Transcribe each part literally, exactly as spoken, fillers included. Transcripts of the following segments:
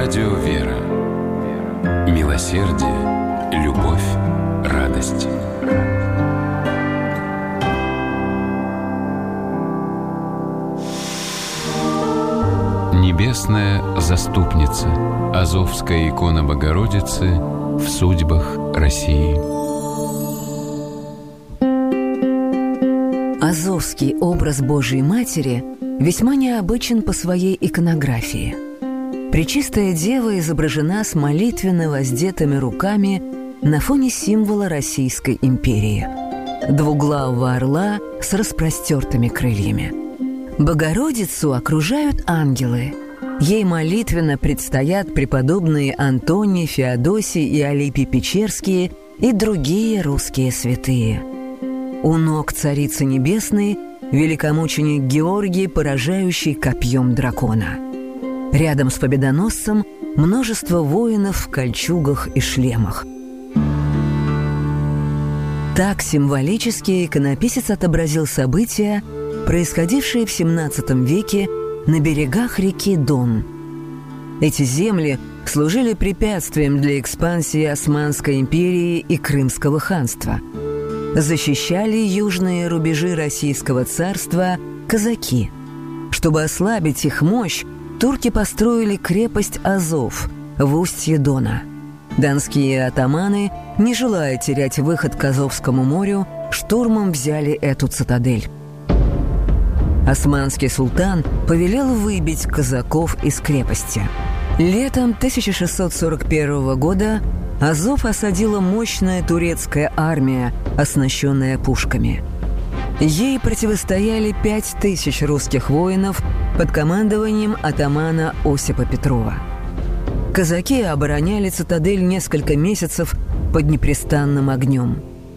Радио «Вера». Милосердие, любовь, радость. Небесная заступница, Азовская икона Богородицы в судьбах России. Азовский образ Божией Матери весьма необычен по своей иконографии. Пречистая Дева изображена с молитвенно воздетыми руками на фоне символа Российской империи – двуглавого орла с распростертыми крыльями. Богородицу окружают ангелы. Ей молитвенно предстоят преподобные Антоний, Феодосий и Алипий Печерские и другие русские святые. У ног Царицы Небесной великомученик Георгий, поражающий копьем дракона. Рядом с победоносцем множество воинов в кольчугах и шлемах. Так символически иконописец отобразил события, происходившие в семнадцатом веке на берегах реки Дон. Эти земли служили препятствием для экспансии Османской империи и Крымского ханства. Защищали южные рубежи Российского царства казаки. Чтобы ослабить их мощь, турки построили крепость Азов в устье Дона. Донские атаманы, не желая терять выход к Азовскому морю, штурмом взяли эту цитадель. Османский султан повелел выбить казаков из крепости. Летом тысяча шестьсот сорок первого года Азов осадила мощная турецкая армия, оснащенная пушками. Ей противостояли пять тысяч русских воинов под командованием атамана Осипа Петрова. Казаки обороняли цитадель несколько месяцев под непрестанным огнем.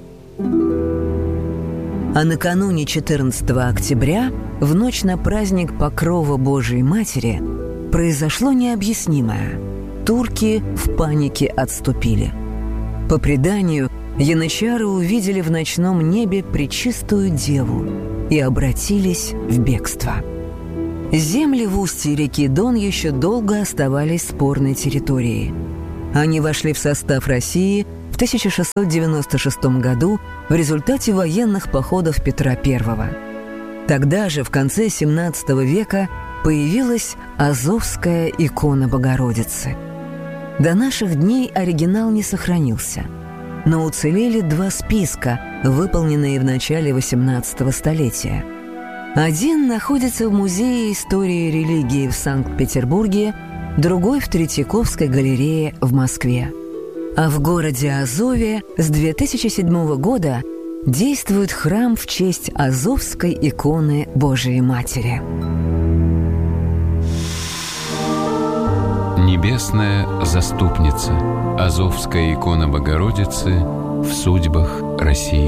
А накануне четырнадцатого октября, в ночь на праздник Покрова Божией Матери, произошло необъяснимое. Турки в панике отступили. По преданию, янычары увидели в ночном небе пречистую Деву и обратились в бегство. Земли в устье реки Дон еще долго оставались спорной территорией. Они вошли в состав России в тысяча шестьсот девяносто шестом году в результате военных походов Петра Первого. Тогда же, в конце семнадцатого века, появилась Азовская икона Богородицы. До наших дней оригинал не сохранился, но уцелели два списка, выполненные в начале восемнадцатого столетия. Один находится в Музее истории религии в Санкт-Петербурге, другой в Третьяковской галерее в Москве. А в городе Азове с две тысячи седьмого года действует храм в честь Азовской иконы Божией Матери. Небесная заступница, Азовская икона Богородицы в судьбах России.